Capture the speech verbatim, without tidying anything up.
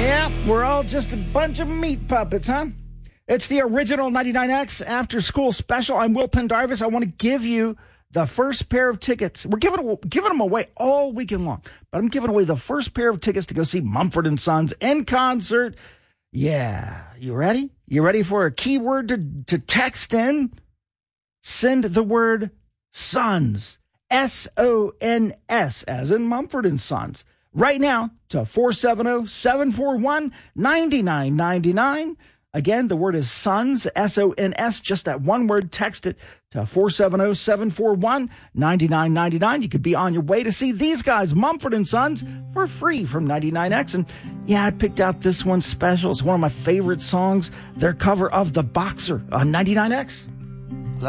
Yeah, we're all just a bunch of meat puppets, huh? It's the original ninety-nine X after school special. I'm Will Pendarvis. I want to give you the first pair of tickets. We're giving, giving them away all weekend long, but I'm giving away the first pair of tickets to go see Mumford and Sons in concert. Yeah, you ready? You ready for a keyword to, to text in? Send the word Sons, S O N S, as in Mumford and Sons, right now to four seven zero, seven four one, nine nine nine nine. Again, the word is Sons, S O N S, just that one word. Text it to four seven zero, seven four one, nine nine nine nine. You could be on your way to see these guys, Mumford and Sons, for free from ninety-nine X. And yeah, I picked out this one special. It's one of my favorite songs, their cover of The Boxer on ninety-nine X.